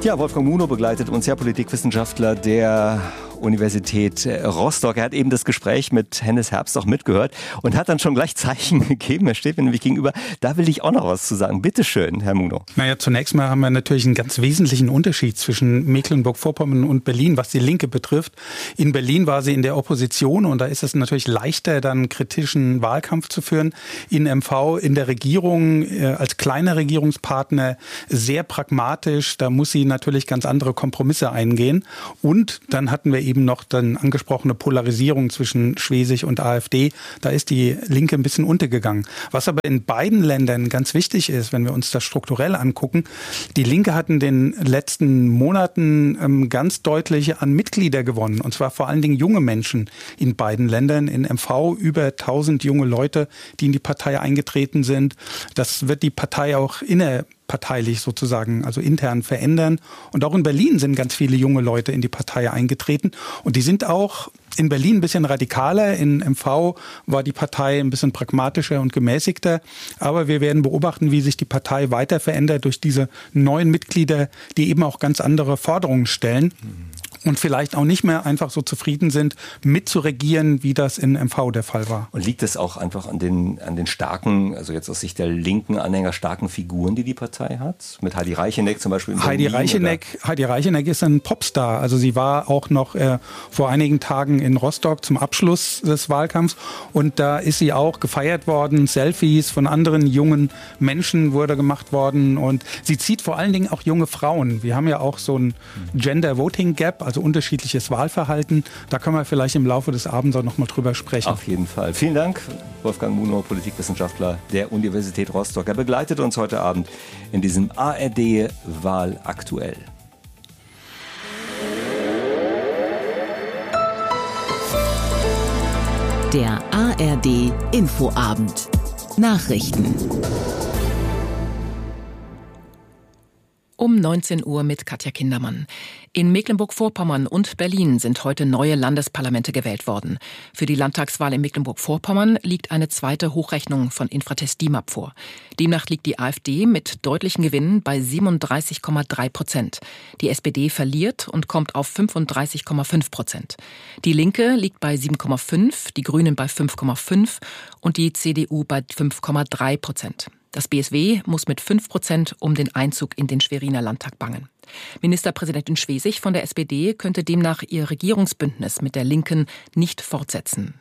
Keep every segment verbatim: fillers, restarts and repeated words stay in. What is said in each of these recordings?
Ja, Wolfgang Munow begleitet uns, ja, Politikwissenschaftler der Universität Rostock. Er hat eben das Gespräch mit Hennes Herbst auch mitgehört und hat dann schon gleich Zeichen gegeben. Er steht mir nämlich gegenüber. Da will ich auch noch was zu sagen. Bitte schön, Herr Munow. Naja, zunächst mal haben wir natürlich einen ganz wesentlichen Unterschied zwischen Mecklenburg-Vorpommern und Berlin, was die Linke betrifft. In Berlin war sie in der Opposition und da ist es natürlich leichter, dann kritischen Wahlkampf zu führen. In M V, in der Regierung, äh, als kleiner Regierungspartner sehr pragmatisch. Da muss sie natürlich ganz andere Kompromisse eingehen. Und dann hatten wir eben eben noch dann angesprochene Polarisierung zwischen Schwesig und AfD. Da ist die Linke ein bisschen untergegangen. Was aber in beiden Ländern ganz wichtig ist, wenn wir uns das strukturell angucken, die Linke hat in den letzten Monaten ähm, ganz deutlich an Mitglieder gewonnen. Und zwar vor allen Dingen junge Menschen in beiden Ländern. In M V über tausend junge Leute, die in die Partei eingetreten sind. Das wird die Partei auch inner parteilich sozusagen, also intern verändern. Und auch in Berlin sind ganz viele junge Leute in die Partei eingetreten. Und die sind auch in Berlin ein bisschen radikaler. In M V war die Partei ein bisschen pragmatischer und gemäßigter. Aber wir werden beobachten, wie sich die Partei weiter verändert durch diese neuen Mitglieder, die eben auch ganz andere Forderungen stellen. Und vielleicht auch nicht mehr einfach so zufrieden sind, mitzuregieren, wie das in M V der Fall war. Und liegt es auch einfach an den, an den starken, also jetzt aus Sicht der linken Anhänger, starken Figuren, die die Partei hat? Mit Heidi Reicheneck zum Beispiel in Heidi Berlin, Reicheneck, Heidi Reicheneck ist ein Popstar. Also sie war auch noch äh, vor einigen Tagen in Rostock zum Abschluss des Wahlkampfs. Und da ist sie auch gefeiert worden. Selfies von anderen jungen Menschen wurde gemacht worden. Und sie zieht vor allen Dingen auch junge Frauen. Wir haben ja auch so ein Gender Voting Gap, also unterschiedliches Wahlverhalten. Da können wir vielleicht im Laufe des Abends auch noch mal drüber sprechen. Auf jeden Fall. Vielen Dank, Wolfgang Munow, Politikwissenschaftler der Universität Rostock. Er begleitet uns heute Abend in diesem A R D-Wahl aktuell. Der A R D-Infoabend. Nachrichten. Um neunzehn Uhr mit Katja Kindermann. In Mecklenburg-Vorpommern und Berlin sind heute neue Landesparlamente gewählt worden. Für die Landtagswahl in Mecklenburg-Vorpommern liegt eine zweite Hochrechnung von Infratest D I M A P vor. Demnach liegt die AfD mit deutlichen Gewinnen bei siebenunddreißig Komma drei Prozent. Die S P D verliert und kommt auf fünfunddreißig Komma fünf Prozent. Die Linke liegt bei sieben Komma fünf, die Grünen bei fünf Komma fünf und die C D U bei fünf Komma drei Prozent. Das B S W muss mit fünf Prozent um den Einzug in den Schweriner Landtag bangen. Ministerpräsidentin Schwesig von der S P D könnte demnach ihr Regierungsbündnis mit der Linken nicht fortsetzen.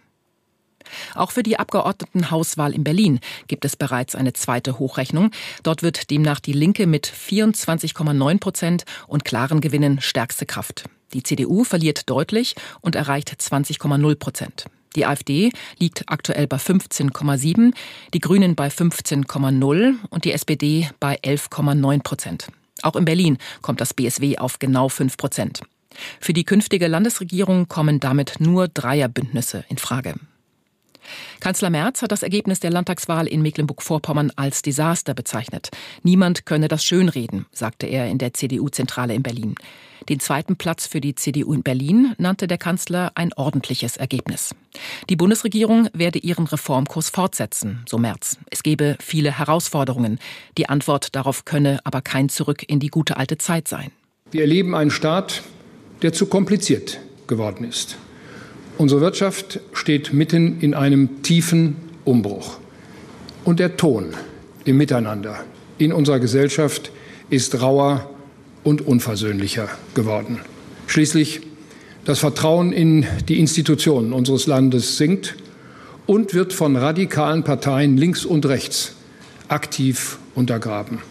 Auch für die Abgeordnetenhauswahl in Berlin gibt es bereits eine zweite Hochrechnung. Dort wird demnach die Linke mit vierundzwanzig Komma neun Prozent und klaren Gewinnen stärkste Kraft. Die C D U verliert deutlich und erreicht zwanzig Komma null Prozent. Die AfD liegt aktuell bei fünfzehn Komma sieben, die Grünen bei fünfzehn Komma null und die S P D bei elf Komma neun Prozent. Auch in Berlin kommt das B S W auf genau fünf Prozent. Für die künftige Landesregierung kommen damit nur Dreierbündnisse in Frage. Kanzler Merz hat das Ergebnis der Landtagswahl in Mecklenburg-Vorpommern als Desaster bezeichnet. Niemand könne das schönreden, sagte er in der C D U-Zentrale in Berlin. Den zweiten Platz für die C D U in Berlin nannte der Kanzler ein ordentliches Ergebnis. Die Bundesregierung werde ihren Reformkurs fortsetzen, so Merz. Es gebe viele Herausforderungen. Die Antwort darauf könne aber kein Zurück in die gute alte Zeit sein. Wir erleben einen Staat, der zu kompliziert geworden ist. Unsere Wirtschaft steht mitten in einem tiefen Umbruch. Und der Ton im Miteinander in unserer Gesellschaft ist rauer und unversöhnlicher geworden. Schließlich das Vertrauen in die Institutionen unseres Landes sinkt und wird von radikalen Parteien links und rechts aktiv untergraben.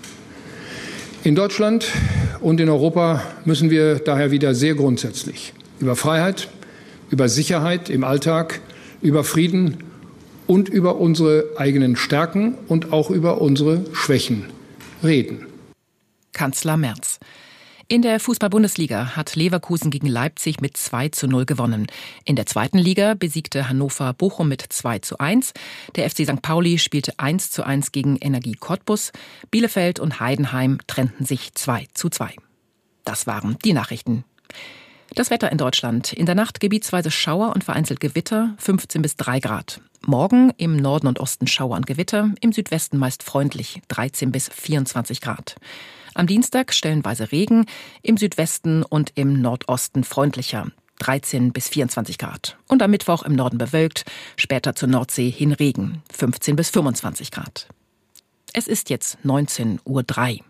In Deutschland und in Europa müssen wir daher wieder sehr grundsätzlich über Freiheit, über Sicherheit im Alltag, über Frieden und über unsere eigenen Stärken und auch über unsere Schwächen reden. Kanzler Merz. In der Fußball-Bundesliga hat Leverkusen gegen Leipzig mit zwei zu null gewonnen. In der zweiten Liga besiegte Hannover Bochum mit zwei zu eins. Der F C Sankt Pauli spielte eins zu eins gegen Energie Cottbus. Bielefeld und Heidenheim trennten sich zwei zu zwei. Das waren die Nachrichten. Das Wetter in Deutschland. In der Nacht gebietsweise Schauer und vereinzelt Gewitter, fünfzehn bis drei Grad. Morgen im Norden und Osten Schauer und Gewitter, im Südwesten meist freundlich, dreizehn bis vierundzwanzig Grad. Am Dienstag stellenweise Regen, im Südwesten und im Nordosten freundlicher, dreizehn bis vierundzwanzig Grad. Und am Mittwoch im Norden bewölkt, später zur Nordsee hin Regen, fünfzehn bis fünfundzwanzig Grad. Es ist jetzt neunzehn Uhr drei.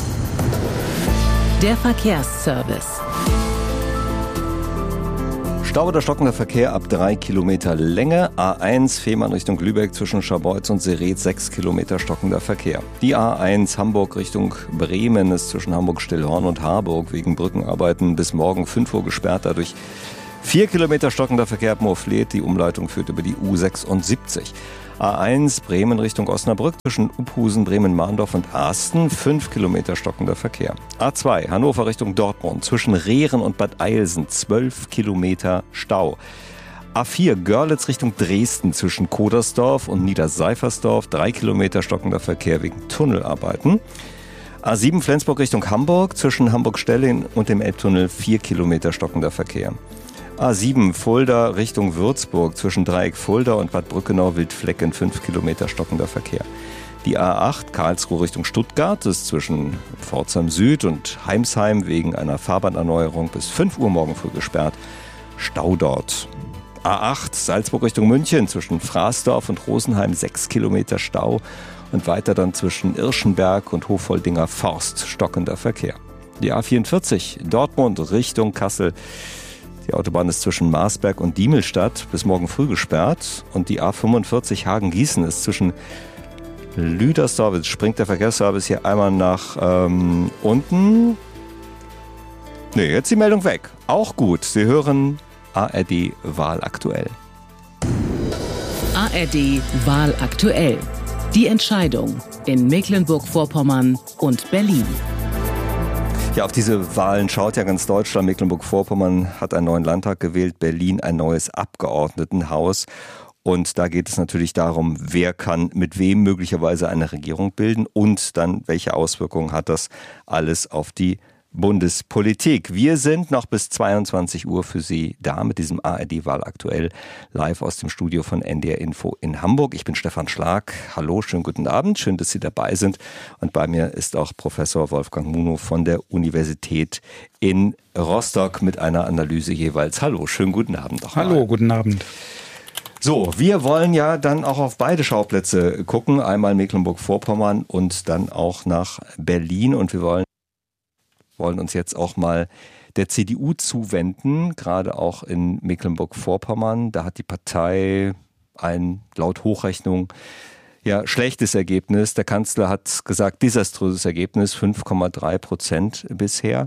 Der Verkehrsservice. Stau oder stockender Verkehr ab drei Kilometer Länge. A eins Fehmarn Richtung Lübeck zwischen Scharbeutz und Sereet sechs Kilometer stockender Verkehr. Die A eins Hamburg Richtung Bremen ist zwischen Hamburg-Stillhorn und Harburg wegen Brückenarbeiten bis morgen fünf Uhr gesperrt. Dadurch vier Kilometer stockender Verkehr ab Moorfleet. Die Umleitung führt über die U sechsundsiebzig. A eins Bremen Richtung Osnabrück zwischen Uphusen, Bremen-Mahndorf und Asten, fünf Kilometer stockender Verkehr. A zwei Hannover Richtung Dortmund zwischen Rehren und Bad Eilsen, zwölf Kilometer Stau. A vier Görlitz Richtung Dresden zwischen Kodersdorf und Niederseifersdorf, drei Kilometer stockender Verkehr wegen Tunnelarbeiten. A sieben Flensburg Richtung Hamburg zwischen Hamburg-Stelling und dem Elbtunnel, vier Kilometer stockender Verkehr. A sieben Fulda Richtung Würzburg zwischen Dreieck Fulda und Bad Brückenau-Wildflecken, fünf Kilometer stockender Verkehr. Die A acht Karlsruhe Richtung Stuttgart ist zwischen Pforzheim Süd und Heimsheim wegen einer Fahrbahnerneuerung bis fünf Uhr morgen früh gesperrt. Stau dort. A acht Salzburg Richtung München zwischen Fraßdorf und Rosenheim, sechs Kilometer Stau. Und weiter dann zwischen Irschenberg und Hofoldinger Forst stockender Verkehr. Die A vierundvierzig Dortmund Richtung Kassel. Die Autobahn ist zwischen Marsberg und Diemelstadt bis morgen früh gesperrt. Und die A fünfundvierzig Hagen-Gießen ist zwischen Lüdersdorf. Jetzt springt der Verkehrsservice hier einmal nach ähm, unten. Nee, jetzt die Meldung weg. Auch gut. Sie hören A R D Wahl aktuell. A R D Wahl aktuell. Die Entscheidung in Mecklenburg-Vorpommern und Berlin. Ja, auf diese Wahlen schaut ja ganz Deutschland. Mecklenburg-Vorpommern hat einen neuen Landtag gewählt, Berlin ein neues Abgeordnetenhaus. Und da geht es natürlich darum, wer kann mit wem möglicherweise eine Regierung bilden und dann welche Auswirkungen hat das alles auf die Bundespolitik. Wir sind noch bis zweiundzwanzig Uhr für Sie da mit diesem A R D Wahl aktuell live aus dem Studio von N D R Info in Hamburg. Ich bin Stefan Schlag. Hallo, schönen guten Abend. Schön, dass Sie dabei sind. Und bei mir ist auch Professor Wolfgang Munow von der Universität in Rostock mit einer Analyse jeweils. Hallo, schönen guten Abend. Auch Hallo, guten Abend. So, wir wollen ja dann auch auf beide Schauplätze gucken. Einmal Mecklenburg-Vorpommern und dann auch nach Berlin. Und wir wollen wollen uns jetzt auch mal der C D U zuwenden, gerade auch in Mecklenburg-Vorpommern. Da hat die Partei ein laut Hochrechnung ja schlechtes Ergebnis. Der Kanzler hat gesagt, desaströses Ergebnis, fünf Komma drei Prozent bisher.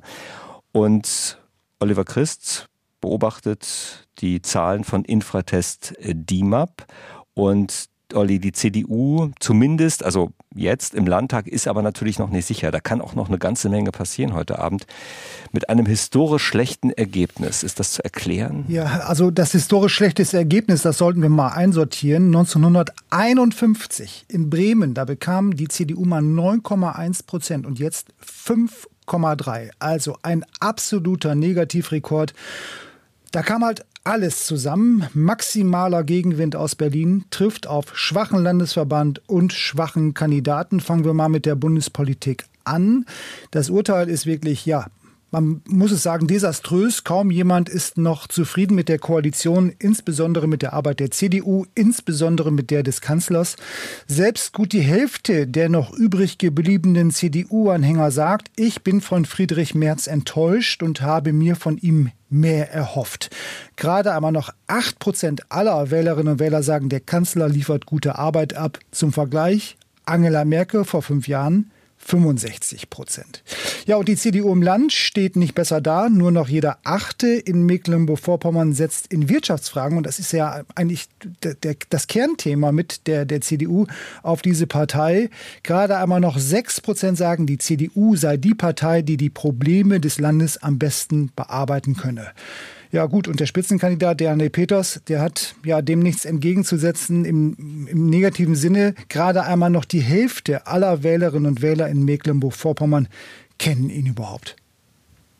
Und Oliver Christ beobachtet die Zahlen von Infratest D I M A P und Olli, die C D U zumindest, also jetzt im Landtag, ist aber natürlich noch nicht sicher. Da kann auch noch eine ganze Menge passieren heute Abend. Mit einem historisch schlechten Ergebnis. Ist das zu erklären? Ja, also das historisch schlechteste Ergebnis, das sollten wir mal einsortieren. neunzehnhunderteinundfünfzig in Bremen, da bekam die C D U mal neun Komma eins Prozent und jetzt fünf Komma drei. Also ein absoluter Negativrekord. Da kam halt alles zusammen. Maximaler Gegenwind aus Berlin trifft auf schwachen Landesverband und schwachen Kandidaten. Fangen wir mal mit der Bundespolitik an. Das Urteil ist wirklich, ja, man muss es sagen, desaströs. Kaum jemand ist noch zufrieden mit der Koalition, insbesondere mit der Arbeit der C D U, insbesondere mit der des Kanzlers. Selbst gut die Hälfte der noch übrig gebliebenen C D U-Anhänger sagt, ich bin von Friedrich Merz enttäuscht und habe mir von ihm mehr erhofft. Gerade einmal noch acht Prozent aller Wählerinnen und Wähler sagen, der Kanzler liefert gute Arbeit ab. Zum Vergleich, Angela Merkel vor fünf Jahren fünfundsechzig Prozent. Ja, und die C D U im Land steht nicht besser da. Nur noch jeder Achte in Mecklenburg-Vorpommern setzt in Wirtschaftsfragen, und das ist ja eigentlich der, der, das Kernthema mit der, der C D U, auf diese Partei. Gerade einmal noch sechs Prozent sagen, die C D U sei die Partei, die die Probleme des Landes am besten bearbeiten könne. Ja gut, und der Spitzenkandidat, der Arne Peters, der hat ja dem nichts entgegenzusetzen im, im negativen Sinne. Gerade einmal noch die Hälfte aller Wählerinnen und Wähler in Mecklenburg-Vorpommern kennen ihn überhaupt.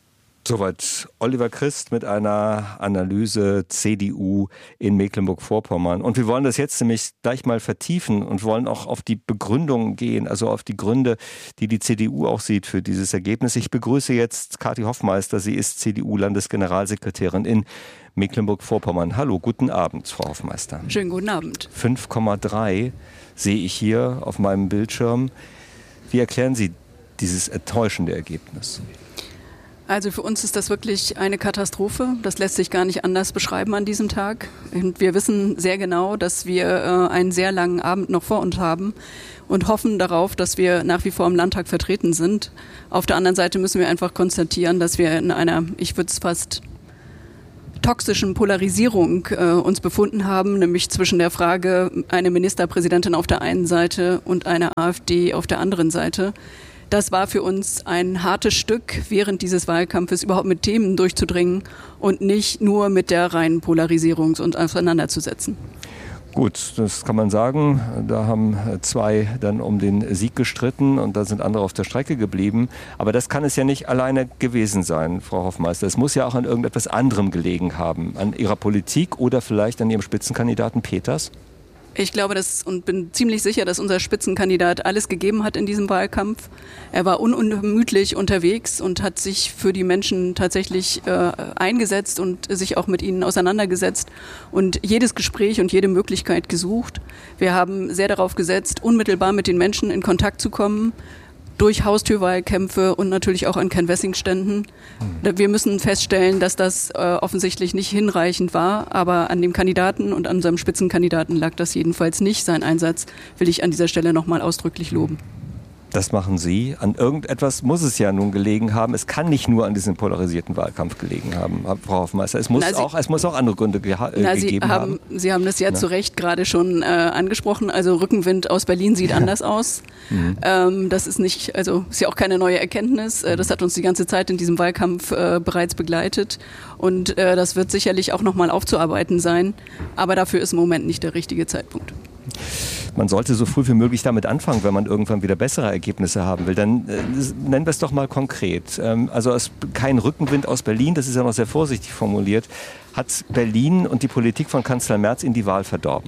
Soweit Oliver Christ mit einer Analyse C D U in Mecklenburg-Vorpommern. Und wir wollen das jetzt nämlich gleich mal vertiefen und wollen auch auf die Begründungen gehen, also auf die Gründe, die die C D U auch sieht für dieses Ergebnis. Ich begrüße jetzt Kathi Hoffmeister. Sie ist C D U-Landesgeneralsekretärin in Mecklenburg-Vorpommern. Hallo, guten Abend, Frau Hoffmeister. Schönen guten Abend. fünf Komma drei sehe ich hier auf meinem Bildschirm. Wie erklären Sie dieses enttäuschende Ergebnis? Also für uns ist das wirklich eine Katastrophe. Das lässt sich gar nicht anders beschreiben an diesem Tag. Und wir wissen sehr genau, dass wir äh, einen sehr langen Abend noch vor uns haben und hoffen darauf, dass wir nach wie vor im Landtag vertreten sind. Auf der anderen Seite müssen wir einfach konstatieren, dass wir in einer, ich würde es fast toxischen Polarisierung äh, uns befunden haben, nämlich zwischen der Frage, eine Ministerpräsidentin auf der einen Seite und eine AfD auf der anderen Seite. Das war für uns ein hartes Stück, während dieses Wahlkampfes überhaupt mit Themen durchzudringen und nicht nur mit der reinen Polarisierung uns auseinanderzusetzen. Gut, das kann man sagen. Da haben zwei dann um den Sieg gestritten und da sind andere auf der Strecke geblieben. Aber das kann es ja nicht alleine gewesen sein, Frau Hoffmeister. Es muss ja auch an irgendetwas anderem gelegen haben. An Ihrer Politik oder vielleicht an Ihrem Spitzenkandidaten Peters? Ich glaube das und bin ziemlich sicher, dass unser Spitzenkandidat alles gegeben hat in diesem Wahlkampf. Er war unermüdlich unterwegs und hat sich für die Menschen tatsächlich äh, eingesetzt und sich auch mit ihnen auseinandergesetzt und jedes Gespräch und jede Möglichkeit gesucht. Wir haben sehr darauf gesetzt, unmittelbar mit den Menschen in Kontakt zu kommen, durch Haustürwahlkämpfe und natürlich auch an Canvassing-Ständen. Wir müssen feststellen, dass das äh, offensichtlich nicht hinreichend war, aber an dem Kandidaten und an unserem Spitzenkandidaten lag das jedenfalls nicht. Sein Einsatz will ich an dieser Stelle nochmal ausdrücklich loben. Das machen Sie. An irgendetwas muss es ja nun gelegen haben. Es kann nicht nur an diesem polarisierten Wahlkampf gelegen haben, Frau Hoffmeister. Es muss, na, Sie, auch, es muss auch andere Gründe geha- na, gegeben Sie haben, haben. Sie haben das ja na? zu Recht gerade schon äh, angesprochen. Also Rückenwind aus Berlin sieht ja. anders aus. Mhm. Ähm, das ist nicht, also ist ja auch keine neue Erkenntnis. Äh, das hat uns die ganze Zeit in diesem Wahlkampf äh, bereits begleitet. Und äh, das wird sicherlich auch nochmal aufzuarbeiten sein. Aber dafür ist im Moment nicht der richtige Zeitpunkt. Man sollte so früh wie möglich damit anfangen, wenn man irgendwann wieder bessere Ergebnisse haben will. Dann äh, nennen wir es doch mal konkret. Ähm, also es, kein Rückenwind aus Berlin, das ist ja noch sehr vorsichtig formuliert. Hat Berlin und die Politik von Kanzler Merz in die Wahl verdorben?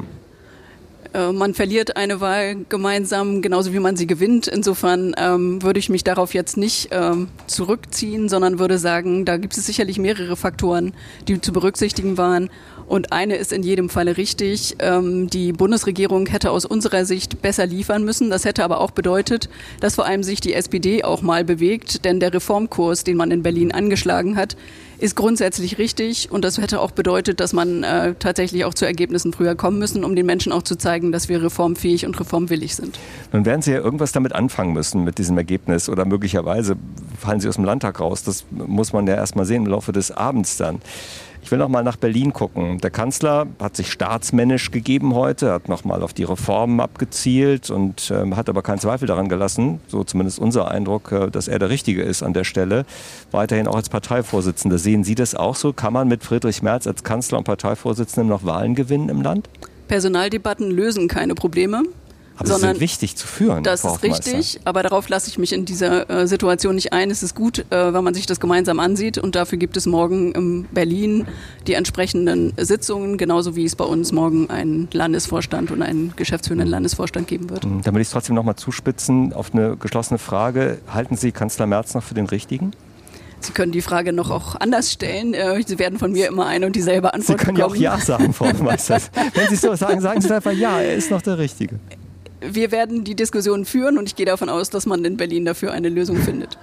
Man verliert eine Wahl gemeinsam, genauso wie man sie gewinnt. Insofern ähm, würde ich mich darauf jetzt nicht ähm, zurückziehen, sondern würde sagen, da gibt es sicherlich mehrere Faktoren, die zu berücksichtigen waren. Und eine ist in jedem Falle richtig. Ähm, die Bundesregierung hätte aus unserer Sicht besser liefern müssen. Das hätte aber auch bedeutet, dass vor allem sich die S P D auch mal bewegt. Denn der Reformkurs, den man in Berlin angeschlagen hat, ist grundsätzlich richtig. Und das hätte auch bedeutet, dass man äh, tatsächlich auch zu Ergebnissen früher kommen müssen, um den Menschen auch zu zeigen, dass wir reformfähig und reformwillig sind. Nun werden Sie ja irgendwas damit anfangen müssen mit diesem Ergebnis. Oder möglicherweise fallen Sie aus dem Landtag raus. Das muss man ja erst mal sehen im Laufe des Abends dann. Ich will noch mal nach Berlin gucken. Der Kanzler hat sich staatsmännisch gegeben heute, hat noch mal auf die Reformen abgezielt und äh, hat aber keinen Zweifel daran gelassen, so zumindest unser Eindruck, äh, dass er der Richtige ist an der Stelle. Weiterhin auch als Parteivorsitzender. Sehen Sie das auch so? Kann man mit Friedrich Merz als Kanzler und Parteivorsitzendem noch Wahlen gewinnen im Land? Personaldebatten lösen keine Probleme. Aber sie sind wichtig zu führen. Das ist richtig, aber darauf lasse ich mich in dieser äh, Situation nicht ein. Es ist gut, äh, wenn man sich das gemeinsam ansieht und dafür gibt es morgen in Berlin die entsprechenden Sitzungen, genauso wie es bei uns morgen einen Landesvorstand und einen geschäftsführenden Landesvorstand geben wird. Dann will ich es trotzdem noch mal zuspitzen auf eine geschlossene Frage. Halten Sie Kanzler Merz noch für den Richtigen? Sie können die Frage noch auch anders stellen. Sie werden von mir immer eine und dieselbe Antwort bekommen. Sie können ja auch Ja sagen, Frau Hoffmeister. Wenn Sie so sagen, sagen Sie einfach Ja, er ist noch der Richtige. Wir werden die Diskussion führen und ich gehe davon aus, dass man in Berlin dafür eine Lösung findet.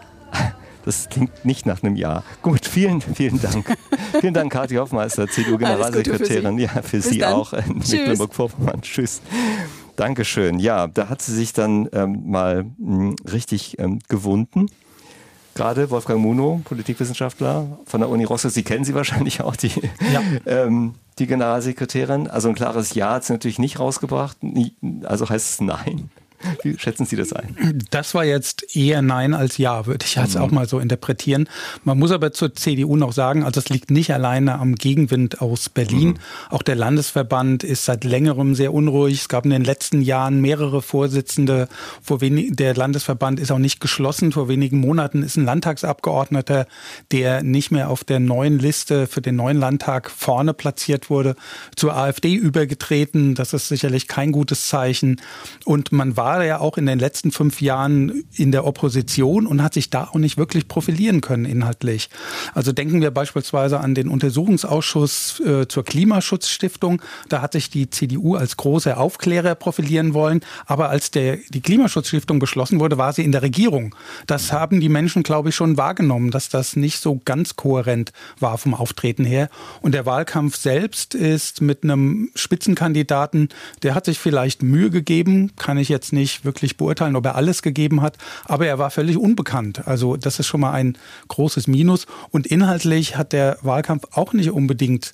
Das klingt nicht nach einem Ja. Gut, vielen, vielen Dank. Vielen Dank, Kathi Hoffmeister, C D U-Generalsekretärin. Ja, für Bis Sie dann. Auch in Mecklenburg-Vorpommern. Tschüss. Dankeschön. Ja, da hat sie sich dann ähm, mal mh, richtig ähm, gewunden. Gerade Wolfgang Munow, Politikwissenschaftler von der Uni Rostock. Sie kennen sie wahrscheinlich auch, die, ja. ähm, die Generalsekretärin. Also ein klares Ja hat sie natürlich nicht rausgebracht. Also heißt es Nein. Wie schätzen Sie das ein? Das war jetzt eher Nein als Ja, würde ich jetzt mhm. auch mal so interpretieren. Man muss aber zur C D U noch sagen, also es liegt nicht alleine am Gegenwind aus Berlin. Mhm. Auch der Landesverband ist seit längerem sehr unruhig. Es gab in den letzten Jahren mehrere Vorsitzende. Vor wenig, der Landesverband ist auch nicht geschlossen. Vor wenigen Monaten ist ein Landtagsabgeordneter, der nicht mehr auf der neuen Liste für den neuen Landtag vorne platziert wurde, zur AfD übergetreten. Das ist sicherlich kein gutes Zeichen. Und man war ja auch in den letzten fünf Jahren in der Opposition und hat sich da auch nicht wirklich profilieren können inhaltlich. Also denken wir beispielsweise an den Untersuchungsausschuss äh, zur Klimaschutzstiftung. Da hat sich die C D U als großer Aufklärer profilieren wollen. Aber als der, die Klimaschutzstiftung beschlossen wurde, war sie in der Regierung. Das haben die Menschen, glaube ich, schon wahrgenommen, dass das nicht so ganz kohärent war vom Auftreten her. Und der Wahlkampf selbst ist mit einem Spitzenkandidaten, der hat sich vielleicht Mühe gegeben, kann ich jetzt nicht wirklich beurteilen, ob er alles gegeben hat, aber er war völlig unbekannt. Also das ist schon mal ein großes Minus. Und inhaltlich hat der Wahlkampf auch nicht unbedingt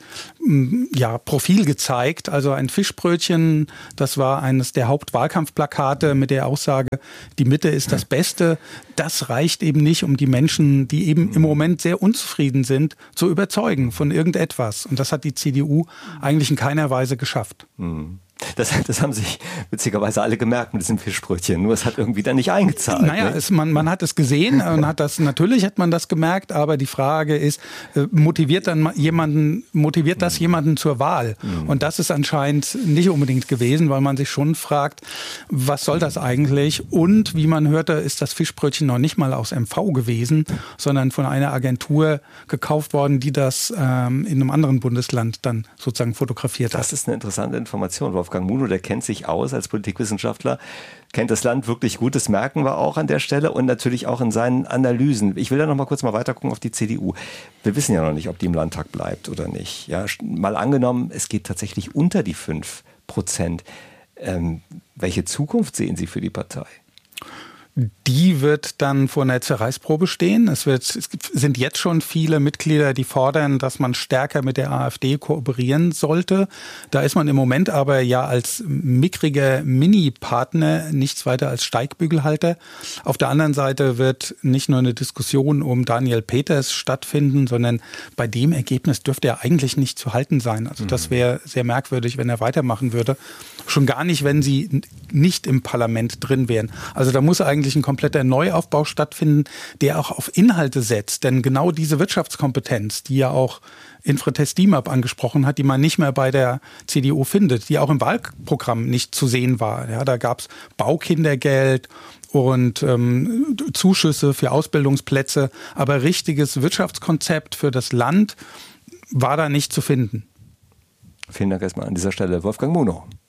ja, Profil gezeigt. Also ein Fischbrötchen, das war eines der Hauptwahlkampfplakate mit der Aussage, die Mitte ist das Beste. Das reicht eben nicht, um die Menschen, die eben im Moment sehr unzufrieden sind, zu überzeugen von irgendetwas. Und das hat die C D U eigentlich in keiner Weise geschafft. Mhm. Das, das haben sich witzigerweise alle gemerkt mit diesem Fischbrötchen. Nur es hat irgendwie dann nicht eingezahlt. Naja, ne? es, man, man hat es gesehen und hat das, natürlich hat man das gemerkt, aber die Frage ist, motiviert dann jemanden, motiviert das jemanden zur Wahl? Mhm. Und das ist anscheinend nicht unbedingt gewesen, weil man sich schon fragt, was soll das eigentlich? Und wie man hörte, ist das Fischbrötchen noch nicht mal aus M V gewesen, sondern von einer Agentur gekauft worden, die das ähm, in einem anderen Bundesland dann sozusagen fotografiert hat. Das ist eine interessante Information, Wolfgang Munow, der kennt sich aus als Politikwissenschaftler, kennt das Land wirklich gut, das merken wir auch an der Stelle und natürlich auch in seinen Analysen. Ich will da noch mal kurz mal weiter gucken auf die C D U. Wir wissen ja noch nicht, ob die im Landtag bleibt oder nicht. Ja, mal angenommen, es geht tatsächlich unter die fünf Prozent. Ähm, welche Zukunft sehen Sie für die Partei? Die wird dann vor einer Zerreißprobe stehen. Es, wird, es sind jetzt schon viele Mitglieder, die fordern, dass man stärker mit der AfD kooperieren sollte. Da ist man im Moment aber ja als mickriger Mini-Partner nichts weiter als Steigbügelhalter. Auf der anderen Seite wird nicht nur eine Diskussion um Daniel Peters stattfinden, sondern bei dem Ergebnis dürfte er eigentlich nicht zu halten sein. Also das wäre sehr merkwürdig, wenn er weitermachen würde. Schon gar nicht, wenn sie nicht im Parlament drin wären. Also da muss eigentlich ein kompletter Neuaufbau stattfinden, der auch auf Inhalte setzt. Denn genau diese Wirtschaftskompetenz, die ja auch Infratest D I M A P angesprochen hat, die man nicht mehr bei der C D U findet, die auch im Wahlprogramm nicht zu sehen war. Ja, da gab es Baukindergeld und ähm, Zuschüsse für Ausbildungsplätze, aber richtiges Wirtschaftskonzept für das Land war da nicht zu finden. Vielen Dank erstmal an dieser Stelle, Wolfgang Munow.